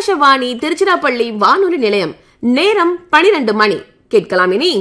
ஆகாஷவாணி திருச்சிராப்பள்ளி வானொலி நிலையம். நேரம் 12 மணி. கேட்கலாம் இனி.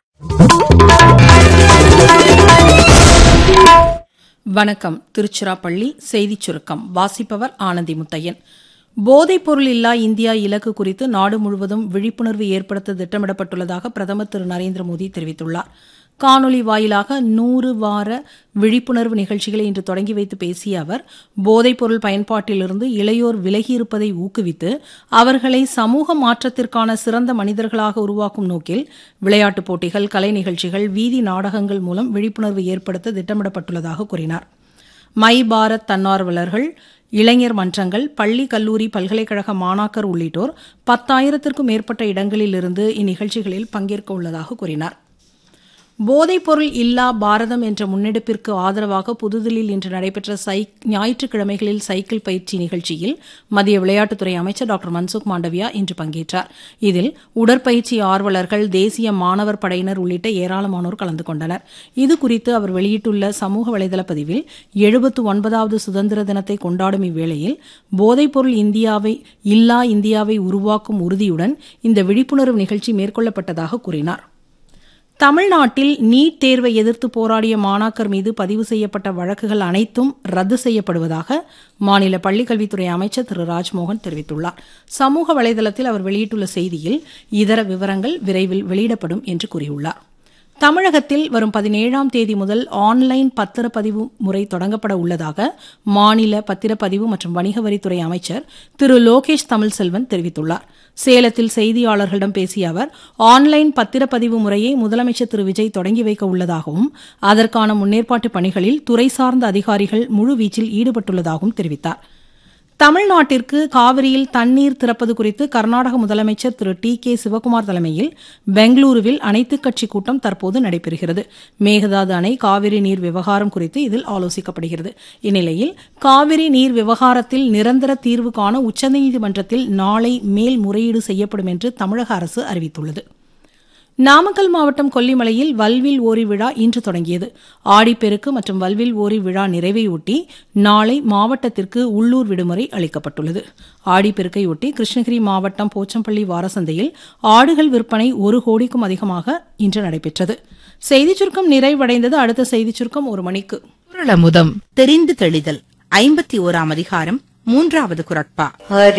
வணக்கம். திருச்சிராப்பள்ளி செய்திச் சுருக்கம் வாசிப்பவர் ஆனந்தி முத்தையன். போதைப்பொருள் இல்லா இந்தியா இலக்கு குறித்து நாடு முழுவதும் விழிப்புணர்வு ஏற்படுத்த திட்டமிடப்பட்டுள்ளதாக பிரதமர் திரு நரேந்திர மோடி தெரிவித்துள்ளார். காணொலி வாயிலாக 100 வார விழிப்புணர்வு நிகழ்ச்சிகளை இன்று தொடங்கி வைத்து பேசிய அவர், போதைப்பொருள் பயன்பாட்டிலிருந்து இளையோர் விலகியிருப்பதை ஊக்குவித்து அவர்களை சமூக மாற்றத்திற்கான சிறந்த மனிதர்களாக உருவாக்கும் நோக்கில் விளையாட்டுப் போட்டிகள், கலை நிகழ்ச்சிகள், வீதி நாடகங்கள் மூலம் விழிப்புணர்வு ஏற்படுத்த திட்டமிடப்பட்டுள்ளதாக கூறினார். மை பாரத் தன்னார்வலர்கள், இளைஞர் மன்றங்கள், பள்ளி, கல்லூரி, பல்கலைக்கழக மாணாக்கர் உள்ளிட்டோர் 10,000க்கும் மேற்பட்ட இடங்களிலிருந்து இந்நிகழ்ச்சிகளில் பங்கேற்க உள்ளதாக கூறினார். போதைப்பொருள் இல்லா பாரதம் என்ற முன்னெடுப்பிற்கு ஆதரவாக புதுதில்லியில் இன்று நடைபெற்ற ஞாயிற்றுக்கிழமைகளில் சைக்கிள் பயிற்சி நிகழ்ச்சியில் மத்திய விளையாட்டுத்துறை அமைச்சர் டாக்டர் மன்சுக் மாண்டவியா இன்று பங்கேற்றார். இதில் உடற்பயிற்சி ஆர்வலர்கள், தேசிய மாணவர் படையினர் உள்ளிட்ட ஏராளமானோர் கலந்து கொண்டனர். இதுகுறித்து அவர் வெளியிட்டுள்ள சமூக வலைதள பதிவில், 79வது சுதந்திர தினத்தை கொண்டாடும் இவ்வேளையில் போதைப்பொருள் இல்லா இந்தியாவை உருவாக்கும் உறுதியுடன் இந்த விழிப்புணர்வு நிகழ்ச்சி மேற்கொள்ளப்பட்டதாக கூறினார். தமிழ்நாட்டில் நீட் தேர்வை எதிர்த்து போராடிய மாணாக்கர் மீது பதிவு செய்யப்பட்ட வழக்குகள் அனைத்தும் ரத்து செய்யப்படுவதாக மாநில பள்ளிக்கல்வித்துறை அமைச்சர் திரு ராஜ்மோகன் தெரிவித்துள்ளார். சமூக வலைதளத்தில் அவர் வெளியிட்டுள்ள செய்தியில், இதர விவரங்கள் விரைவில் வெளியிடப்படும் என்று கூறியுள்ளார். தமிழகத்தில் வரும் 17ஆம் தேதி முதல் ஆன்லைன் பத்திரப்பதிவு முறை தொடங்கப்பட உள்ளதாக மாநில பத்திரப்பதிவு மற்றும் வணிக வரித்துறை அமைச்சர் திரு லோகேஷ் தமிழ்செல்வன் தெரிவித்துள்ளார். சேலத்தில் செய்தியாளர்களிடம் பேசிய அவர், ஆன்லைன் பத்திரப்பதிவு முறையை முதலமைச்சர் திரு விஜய் தொடங்கி வைக்க உள்ளதாகவும் அதற்கான முன்னேற்பாட்டு பணிகளில் துறை சார்ந்த அதிகாரிகள் முழுவீச்சில் ஈடுபட்டுள்ளதாகவும் தெரிவித்தார். தமிழ்நாட்டிற்கு காவிரியில் தண்ணீர் திறப்பது குறித்து கர்நாடக முதலமைச்சர் திரு டி.கே. சிவக்குமார் தலைமையில் பெங்களூருவில் அனைத்துக் கட்சி கூட்டம் தற்போது நடைபெறுகிறது. மேகதாது அணை, காவிரி நீர் விவகாரம் குறித்து இதில் ஆலோசிக்கப்படுகிறது. இந்நிலையில் காவிரி நீர் விவகாரத்தில் நிரந்தர தீர்வு காண உச்சநீதிமன்றத்தில் நாளை மேல்முறையீடு செய்யப்படும் என்று தமிழக அரசு அறிவித்துள்ளது. நாமக்கல் மாவட்டம் கொல்லிமலையில் வல்வில் ஓரி விழா இன்று தொடங்கியது. ஆடிப்பெருக்கு மற்றும் வல்வில் ஓரி விழா நிறைவையொட்டி நாளை மாவட்டத்திற்கு உள்ளூர் விடுமுறை அளிக்கப்பட்டுள்ளது. ஆடிப்பெருக்கையொட்டி கிருஷ்ணகிரி மாவட்டம் போச்சம்பள்ளி வாரசந்தையில் ஆடுகள் விற்பனை 1 கோடிக்கும் அதிகமாக இன்று நடைபெற்றது. செய்திச் சுருக்கம் நிறைவடைந்தது. அடுத்த செய்திச் சுருக்கம் 1 மணிக்கு. குறளமுதம் தெரிந்து தெளிதல் 51ஆம் அதிகாரம் 3வது குறட்பா.